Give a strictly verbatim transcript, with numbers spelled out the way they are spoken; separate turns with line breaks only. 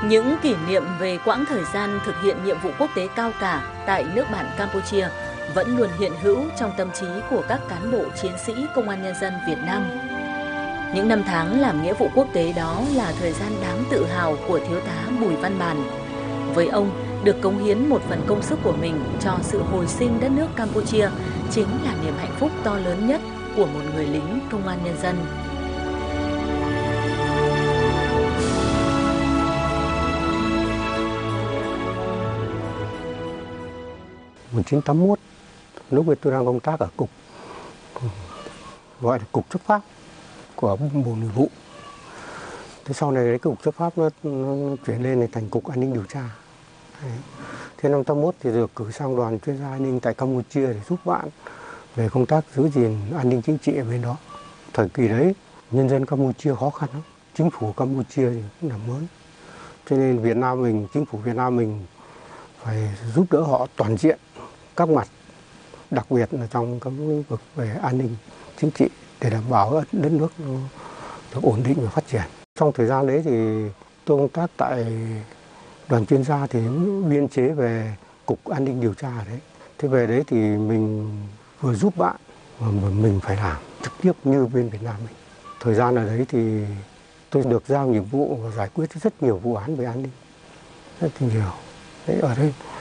Những kỷ niệm về quãng thời gian thực hiện nhiệm vụ quốc tế cao cả tại nước bạn Campuchia vẫn luôn hiện hữu trong tâm trí của các cán bộ chiến sĩ Công an Nhân dân Việt Nam. Những năm tháng làm nghĩa vụ quốc tế đó là thời gian đáng tự hào của thiếu tá Bùi Văn Bàn. Với ông, được cống hiến một phần công sức của mình cho sự hồi sinh đất nước Campuchia chính là niềm hạnh phúc to lớn nhất của một người lính Công an Nhân dân.
một nghìn chín trăm tám mươi mốt, lúc tôi đang công tác ở cục gọi là cục chấp pháp của Bộ Nội vụ. Thế sau này cái cục chấp pháp nó, nó chuyển lên thành cục an ninh điều tra. Đấy. Thế năm tám mươi mốt thì được cử sang đoàn chuyên gia an ninh tại Campuchia để giúp bạn về công tác giữ gìn an ninh chính trị ở bên đó. Thời kỳ đấy nhân dân Campuchia khó khăn lắm, chính phủ Campuchia thì cũng là mới, cho nên Việt Nam mình, chính phủ Việt Nam mình phải giúp đỡ họ toàn diện các mặt, đặc biệt là trong các lĩnh vực về an ninh chính trị để đảm bảo đất nước nó được ổn định và phát triển. Trong thời gian đấy thì tôi công tác tại đoàn chuyên gia thì biên chế về cục an ninh điều tra đấy. Thế về đấy thì mình vừa giúp bạn mà mình phải làm trực tiếp như bên Việt Nam mình. Thời gian ở đấy thì tôi được giao nhiệm vụ và giải quyết rất nhiều vụ án về an ninh, rất nhiều. Đấy, ở đây